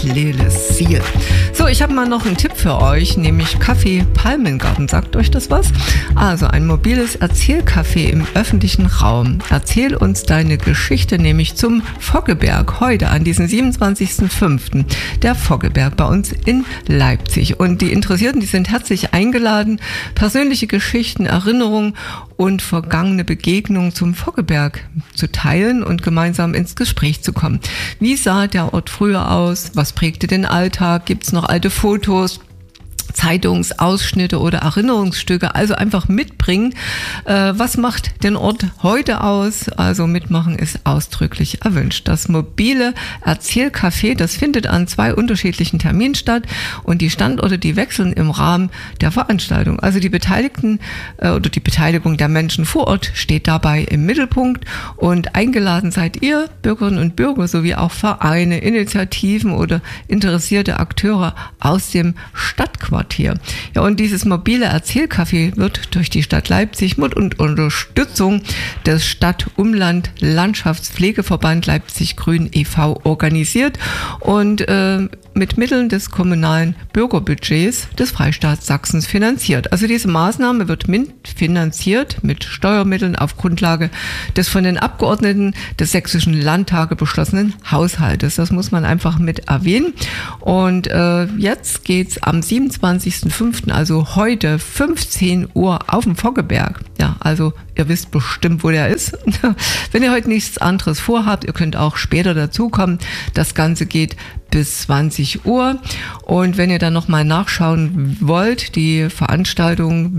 Lele-Seal. So, ich habe mal noch einen Tipp für euch, nämlich Café Palmengarten. Sagt euch das was? Also ein mobiles Erzählcafé im öffentlichen Raum. Erzähl uns deine Geschichte, nämlich zum Foggeberg heute an diesem 27.05. Der Foggeberg bei uns in Leipzig. Und die Interessierten, die sind herzlich eingeladen, persönliche Geschichten, Erinnerungen und vergangene Begegnungen zum Foggeberg zu teilen und gemeinsam ins Gespräch zu kommen. Wie sah der Ort früher aus? Was prägte den Alltag? Gibt es noch alte Fotos? Zeitungsausschnitte oder Erinnerungsstücke, also einfach mitbringen. Was macht den Ort heute aus? Also mitmachen ist ausdrücklich erwünscht. Das mobile Erzählcafé, das findet an 2 unterschiedlichen Terminen statt und die Standorte, die wechseln im Rahmen der Veranstaltung. Also die Beteiligten oder die Beteiligung der Menschen vor Ort steht dabei im Mittelpunkt und eingeladen seid ihr, Bürgerinnen und Bürger, sowie auch Vereine, Initiativen oder interessierte Akteure aus dem Stadtquartier. Ja, und dieses mobile Erzählcafé wird durch die Stadt Leipzig mit Unterstützung des Stadt-Umland-Landschaftspflegeverband Leipzig-Grün e.V. organisiert und mit Mitteln des kommunalen Bürgerbudgets des Freistaats Sachsens finanziert. Also diese Maßnahme wird mitfinanziert mit Steuermitteln auf Grundlage des von den Abgeordneten des Sächsischen Landtages beschlossenen Haushaltes. Das muss man einfach mit erwähnen. Und jetzt geht's am 27.05., also heute 15 Uhr auf dem Foggeberg. Ja, also ihr wisst bestimmt, wo der ist. Wenn ihr heute nichts anderes vorhabt, ihr könnt auch später dazukommen. Das Ganze geht bis 20 Uhr. Und wenn ihr dann nochmal nachschauen wollt, die Veranstaltung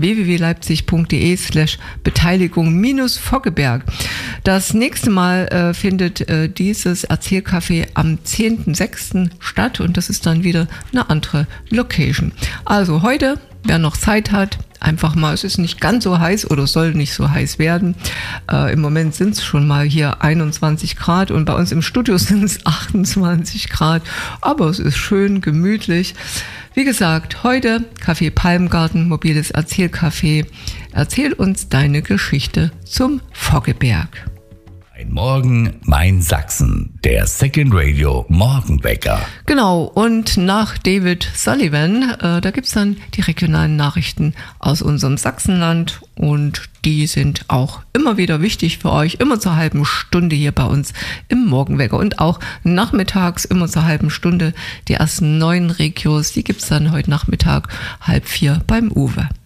www.leipzig.de/Beteiligung-Foggeberg. Das nächste Mal findet dieses Erzählcafé am 10.06. statt und das ist dann wieder eine andere Location. Also heute, wer noch Zeit hat, einfach mal, es ist nicht ganz so heiß oder soll nicht so heiß werden. Im Moment sind es schon mal hier 21 Grad und bei uns im Studio sind es 28 Grad. Aber es ist schön gemütlich. Wie gesagt, heute Café Palmengarten, mobiles Erzählcafé. Erzähl uns deine Geschichte zum Foggeberg. Ein Morgen, mein Sachsen, der Second Radio Morgenwecker. Genau, und nach David Sullivan, da gibt's dann die regionalen Nachrichten aus unserem Sachsenland und die sind auch immer wieder wichtig für euch, immer zur halben Stunde hier bei uns im Morgenwecker und auch nachmittags immer zur halben Stunde die ersten 9 Regios, die gibt's dann heute Nachmittag 3:30 beim Uwe.